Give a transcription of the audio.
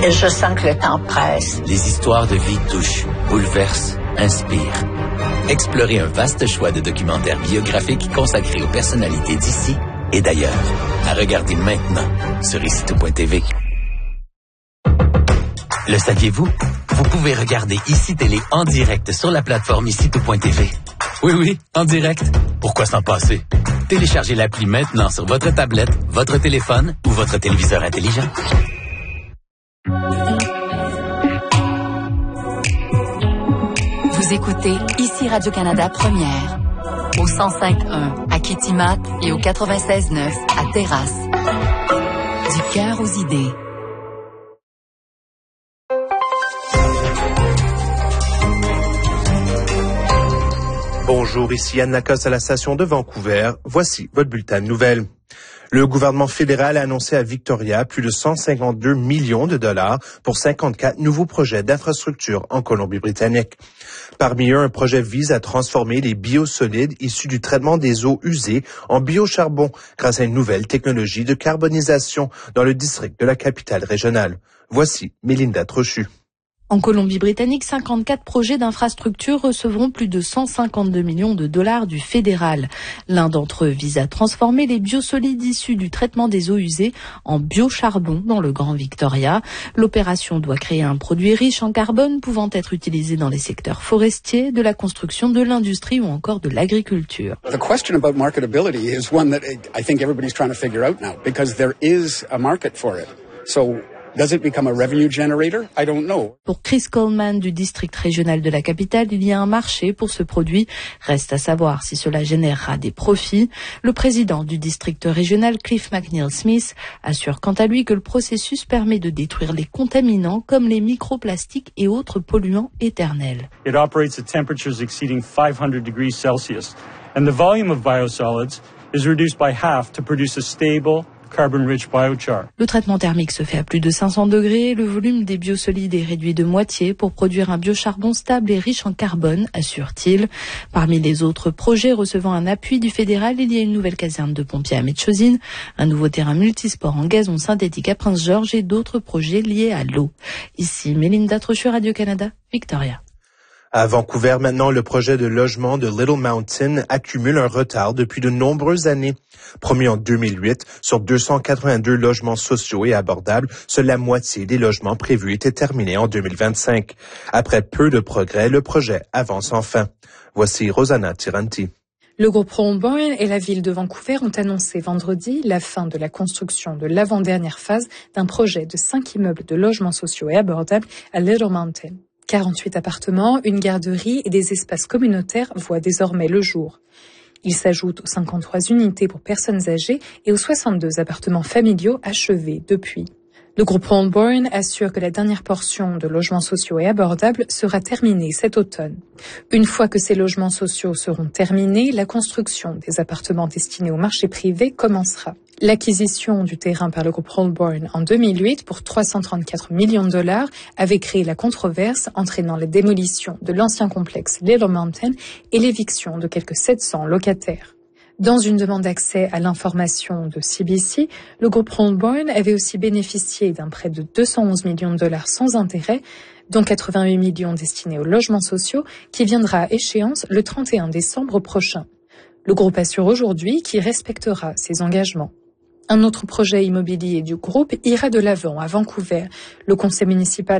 Je sens que le temps presse. Les histoires de vie touchent, bouleversent, inspirent. Explorez un vaste choix de documentaires biographiques consacrés aux personnalités d'ici et d'ailleurs. À regarder maintenant sur ICITO.tv. Le saviez-vous? Vous pouvez regarder ICI Télé en direct sur la plateforme ICITO.tv. Oui, en direct. Pourquoi s'en passer? Téléchargez l'appli maintenant sur votre tablette, votre téléphone ou votre téléviseur intelligent. Vous écoutez ici Radio-Canada Première, au 105.1 à Kitimat et au 96.9 à Terrasse. Du cœur aux idées. Bonjour, ici Anne Lacoste à la station de Vancouver. Voici votre bulletin de nouvelles. Le gouvernement fédéral a annoncé à Victoria plus de 152 millions de dollars pour 54 nouveaux projets d'infrastructure en Colombie-Britannique. Parmi eux, un projet vise à transformer les biosolides issus du traitement des eaux usées en biocharbon grâce à une nouvelle technologie de carbonisation dans le district de la capitale régionale. Voici Mélinda Trochu. En Colombie-Britannique, 54 projets d'infrastructure recevront plus de 152 millions de dollars du fédéral. L'un d'entre eux vise à transformer les biosolides issus du traitement des eaux usées en biocharbon dans le Grand Victoria. L'opération doit créer un produit riche en carbone pouvant être utilisé dans les secteurs forestiers, de la construction, de l'industrie ou encore de l'agriculture. The question about marketability is one that I think everybody's trying to figure out now because there is a market for it. So does it become a revenue generator? I don't know. Pour Chris Coleman du district régional de la capitale, il y a un marché pour ce produit. Reste à savoir si cela générera des profits. Le président du district régional, Cliff McNeil-Smith, assure quant à lui que le processus permet de détruire les contaminants comme les microplastiques et autres polluants éternels. It operates at temperatures exceeding 500 degrees Celsius, and the volume of biosolids is reduced by half to produce a stable, carbon-rich biochar. Le traitement thermique se fait à plus de 500 degrés et le volume des biosolides est réduit de moitié pour produire un biocharbon stable et riche en carbone, assure-t-il. Parmi les autres projets recevant un appui du fédéral, il y a une nouvelle caserne de pompiers à Metchosin, un nouveau terrain multisport en gazon synthétique à Prince-Georges et d'autres projets liés à l'eau. Ici, Mélinda Trochu, Radio-Canada, Victoria. À Vancouver, maintenant, le projet de logement de Little Mountain accumule un retard depuis de nombreuses années. Promis en 2008, sur 282 logements sociaux et abordables, seule la moitié des logements prévus étaient terminés en 2025. Après peu de progrès, le projet avance enfin. Voici Rosanna Tiranti. Le groupe Holborn et la ville de Vancouver ont annoncé vendredi la fin de la construction de l'avant-dernière phase d'un projet de 5 immeubles de logements sociaux et abordables à Little Mountain. 48 appartements, une garderie et des espaces communautaires voient désormais le jour. Ils s'ajoutent aux 53 unités pour personnes âgées et aux 62 appartements familiaux achevés depuis. Le groupe Holborn assure que la dernière portion de logements sociaux et abordables sera terminée cet automne. Une fois que ces logements sociaux seront terminés, la construction des appartements destinés au marché privé commencera. L'acquisition du terrain par le groupe Holborn en 2008 pour 334 millions de dollars avait créé la controverse entraînant la démolition de l'ancien complexe Little Mountain et l'éviction de quelques 700 locataires. Dans une demande d'accès à l'information de CBC, le groupe Holborn avait aussi bénéficié d'un prêt de 211 millions de dollars sans intérêt, dont 88 millions destinés aux logements sociaux, qui viendra à échéance le 31 décembre prochain. Le groupe assure aujourd'hui qu'il respectera ses engagements. Un autre projet immobilier du groupe ira de l'avant à Vancouver. Le conseil municipal